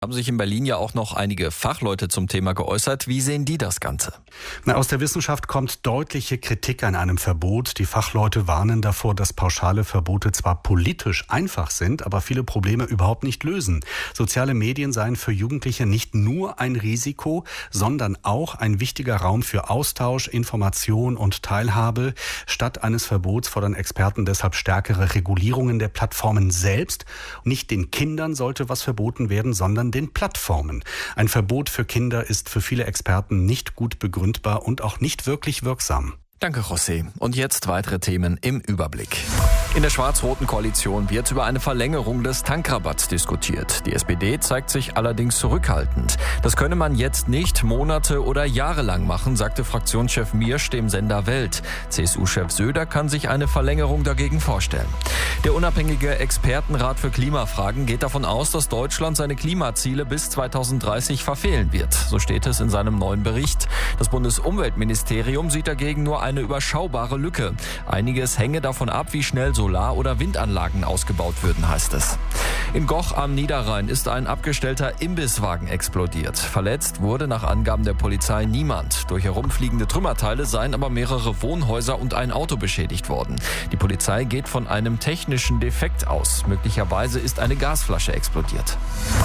Haben sich in Berlin ja auch noch einige Fachleute zum Thema geäußert. Wie sehen die das Ganze? Aus der Wissenschaft kommt deutliche Kritik an einem Verbot. Die Fachleute warnen davor, dass pauschale Verbote zwar politisch einfach sind, aber viele Probleme überhaupt nicht lösen. Soziale Medien seien für Jugendliche nicht nur ein Risiko, sondern auch ein wichtiger Raum für Austausch, Information und Teilhabe. Statt eines Verbots fordern Experten deshalb stärkere Regulierungen der Plattformen selbst. Nicht den Kindern sollte was verboten werden, sondern den Plattformen. Ein Verbot für Kinder ist für viele Experten nicht gut begründbar und auch nicht wirklich wirksam. Danke, José. Und jetzt weitere Themen im Überblick. In der schwarz-roten Koalition wird über eine Verlängerung des Tankrabatts diskutiert. Die SPD zeigt sich allerdings zurückhaltend. Das könne man jetzt nicht Monate oder Jahre lang machen, sagte Fraktionschef Miersch dem Sender Welt. CSU-Chef Söder kann sich eine Verlängerung dagegen vorstellen. Der unabhängige Expertenrat für Klimafragen geht davon aus, dass Deutschland seine Klimaziele bis 2030 verfehlen wird. So steht es in seinem neuen Bericht. Das Bundesumweltministerium sieht dagegen nur eine überschaubare Lücke. Einiges hänge davon ab, wie schnell Solar- oder Windanlagen ausgebaut würden, heißt es. In Goch am Niederrhein ist ein abgestellter Imbisswagen explodiert. Verletzt wurde nach Angaben der Polizei niemand. Durch herumfliegende Trümmerteile seien aber mehrere Wohnhäuser und ein Auto beschädigt worden. Die Polizei geht von einem technischen Defekt aus. Möglicherweise ist eine Gasflasche explodiert.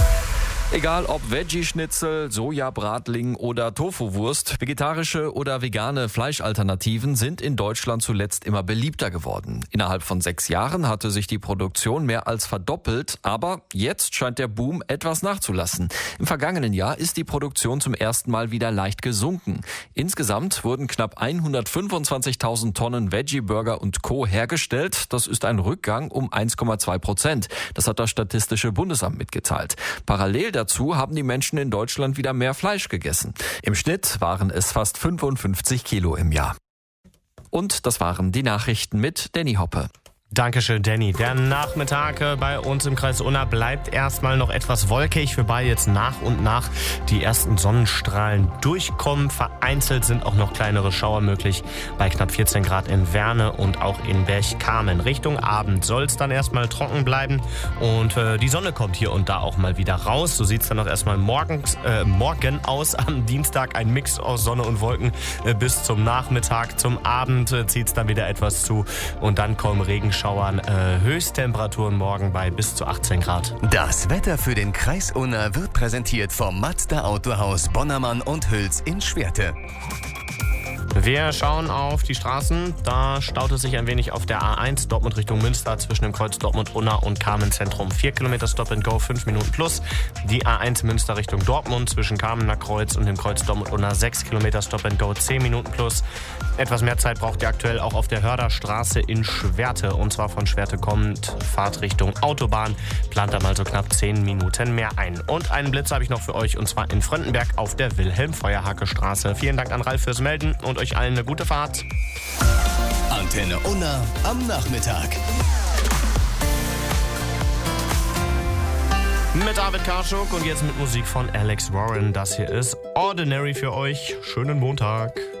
Egal ob Veggie-Schnitzel, Sojabratling oder Tofu-Wurst, vegetarische oder vegane Fleischalternativen sind in Deutschland zuletzt immer beliebter geworden. Innerhalb von 6 Jahren hatte sich die Produktion mehr als verdoppelt, aber jetzt scheint der Boom etwas nachzulassen. Im vergangenen Jahr ist die Produktion zum ersten Mal wieder leicht gesunken. Insgesamt wurden knapp 125.000 Tonnen Veggie-Burger und Co. hergestellt. Das ist ein Rückgang um 1,2%. Das hat das Statistische Bundesamt mitgeteilt. Parallel dazu haben die Menschen in Deutschland wieder mehr Fleisch gegessen. Im Schnitt waren es fast 55 Kilo im Jahr. Und das waren die Nachrichten mit Danny Hoppe. Dankeschön, Danny. Der Nachmittag bei uns im Kreis Unna bleibt erstmal noch etwas wolkig, wobei jetzt nach und nach die ersten Sonnenstrahlen durchkommen. Vereinzelt sind auch noch kleinere Schauer möglich bei knapp 14 Grad in Werne und auch in Berchtesgaden. Richtung Abend soll es dann erstmal trocken bleiben und die Sonne kommt hier und da auch mal wieder raus. So sieht es dann auch erstmal morgen aus. Am Dienstag ein Mix aus Sonne und Wolken bis zum Nachmittag. Zum Abend zieht es dann wieder etwas zu und dann kommen Regenschauern. Höchsttemperaturen morgen bei bis zu 18 Grad. Das Wetter für den Kreis Unna wird präsentiert vom Mazda Autohaus Bonnermann und Hüls in Schwerte. Wir schauen auf die Straßen. Da staut es sich ein wenig auf der A1 Dortmund Richtung Münster zwischen dem Kreuz Dortmund-Unna und Carmen-Zentrum. 4 Kilometer Stop and Go, 5 Minuten plus. Die A1 Münster Richtung Dortmund zwischen Carmener Kreuz und dem Kreuz Dortmund-Unna 6 Kilometer Stop and Go, 10 Minuten plus. Etwas mehr Zeit braucht ihr aktuell auch auf der Hörderstraße in Schwerte. Und zwar von Schwerte kommt Fahrt Richtung Autobahn. Plant da mal so knapp 10 Minuten mehr ein. Und einen Blitz habe ich noch für euch und zwar in Fröndenberg auf der Wilhelm-Feuerhake-Straße. Vielen Dank an Ralf fürs Melden und euch allen eine gute Fahrt. Antenne Unna am Nachmittag. Mit David Karschuk und jetzt mit Musik von Alex Warren. Das hier ist Ordinary für euch. Schönen Montag.